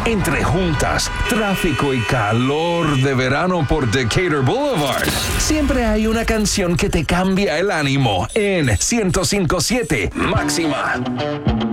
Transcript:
Entre juntas, tráfico y calor de verano por Decatur Boulevard, siempre hay una canción que te cambia el ánimo en 105.7 Máxima.